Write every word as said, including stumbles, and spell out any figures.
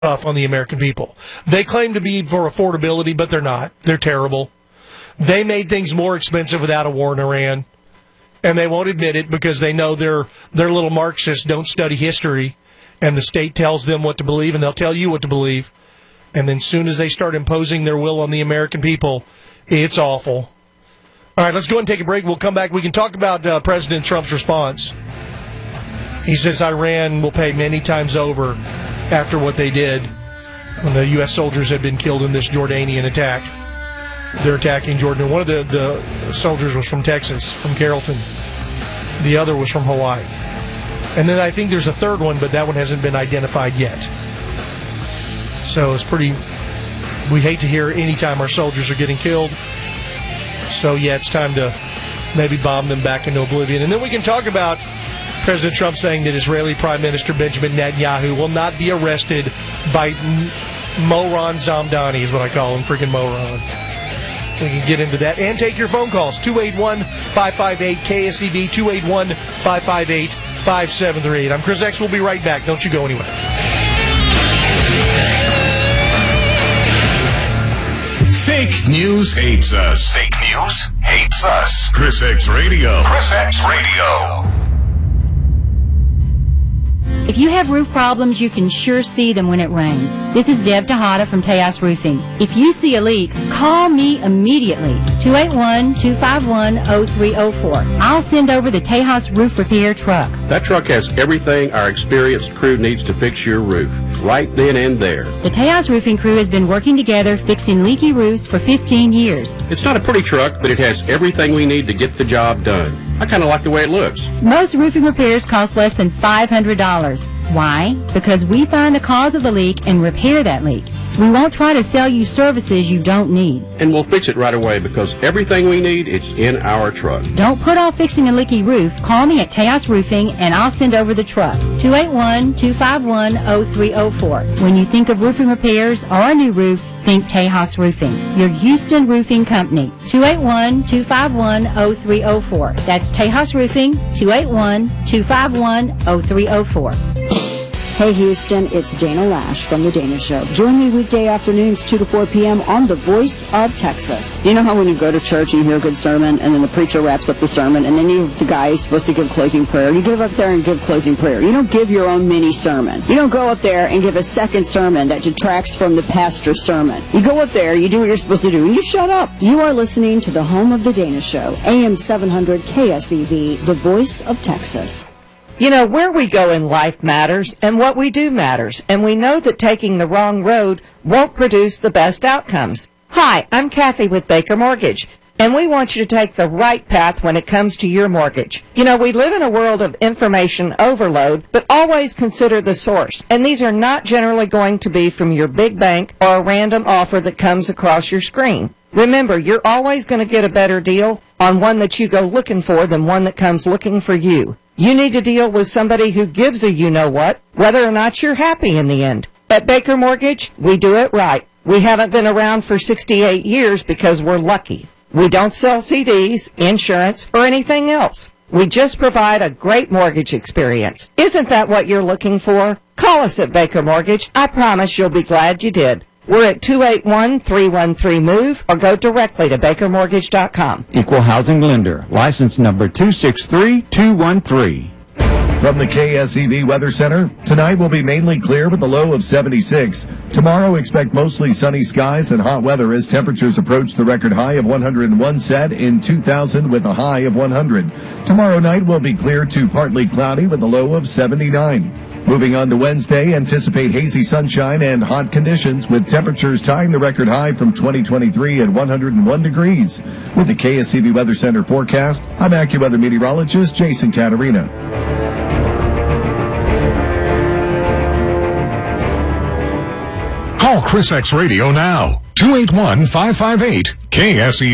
tough on the American people. They claim to be for affordability, but they're not. They're terrible. They made things more expensive without a war in Iran, and they won't admit it because they know their their little Marxists don't study history, and the state tells them what to believe, and they'll tell you what to believe. And then soon as they start imposing their will on the American people, it's awful. All right, let's go ahead and take a break. We'll come back. We can talk about uh, President Trump's response. He says Iran will pay many times over after what they did when the U S soldiers had been killed in this Jordanian attack. They're attacking Jordan. One of the, the soldiers was from Texas, from Carrollton. The other was from Hawaii. And then I think there's a third one, but that one hasn't been identified yet. So it's pretty... We hate to hear any time our soldiers are getting killed. So, yeah, it's time to maybe bomb them back into oblivion. And then we can talk about President Trump saying that Israeli Prime Minister Benjamin Netanyahu will not be arrested by Moron Zamdani, is what I call him, freaking moron. We can get into that and take your phone calls. two eight one, five five eight, K S E B, two eight one, five five eight, five seven three eight. I'm Chris X. We'll be right back. Don't you go anywhere. Fake news hates us. Fake news hates us. Chris X Radio. Chris X Radio. If you have roof problems, you can sure see them when it rains. This is Deb Tejada from Tejas Roofing. If you see a leak, call me immediately. two eight one, two five one, zero three zero four. I'll send over the Tejas Roof Repair truck. That truck has everything our experienced crew needs to fix your roof, right then and there. The Tejas Roofing crew has been working together fixing leaky roofs for fifteen years. It's not a pretty truck, but it has everything we need to get the job done. I kind of like the way it looks. Most roofing repairs cost less than five hundred dollars. Why? Because we find the cause of the leak and repair that leak. We won't try to sell you services you don't need. And we'll fix it right away because everything we need is in our truck. Don't put off fixing a leaky roof. Call me at Tejas Roofing and I'll send over the truck. two eight one, two five one, zero three zero four. When you think of roofing repairs or a new roof, think Tejas Roofing, your Houston roofing company. two eight one, two five one, zero three zero four. That's Tejas Roofing, two eight one, two five one, zero three zero four. Hey Houston, it's Dana Lash from The Dana Show. Join me weekday afternoons two to four p.m. on The Voice of Texas. Do you know how when you go to church and you hear a good sermon and then the preacher wraps up the sermon and then you the guy is supposed to give closing prayer, you give up there and give closing prayer. You don't give your own mini sermon. You don't go up there and give a second sermon that detracts from the pastor's sermon. You go up there, you do what you're supposed to do, and you shut up. You are listening to the home of The Dana Show, A M seven hundred K S E V, The Voice of Texas. You know, where we go in life matters, and what we do matters, and we know that taking the wrong road won't produce the best outcomes. Hi, I'm Kathy with Baker Mortgage, and we want you to take the right path when it comes to your mortgage. You know, we live in a world of information overload, but always consider the source, and these are not generally going to be from your big bank or a random offer that comes across your screen. Remember, you're always going to get a better deal on one that you go looking for than one that comes looking for you. You need to deal with somebody who gives a you-know-what, whether or not you're happy in the end. At Baker Mortgage, we do it right. We haven't been around for sixty-eight years because we're lucky. We don't sell C Ds, insurance, or anything else. We just provide a great mortgage experience. Isn't that what you're looking for? Call us at Baker Mortgage. I promise you'll be glad you did. We're at two eight one, three one three, MOVE or go directly to baker mortgage dot com. Equal housing lender. License number two six three two one three. From the K S E V Weather Center, tonight will be mainly clear with a low of seventy-six. Tomorrow, expect mostly sunny skies and hot weather as temperatures approach the record high of one hundred one set in two thousand with a high of one hundred. Tomorrow night will be clear to partly cloudy with a low of seventy-nine. Moving on to Wednesday, anticipate hazy sunshine and hot conditions with temperatures tying the record high from twenty twenty-three at one hundred one degrees. With the K S E V Weather Center forecast, I'm AccuWeather meteorologist Jason Caterina. Call Chris X Radio now. two eight one, five five eight, K S E V.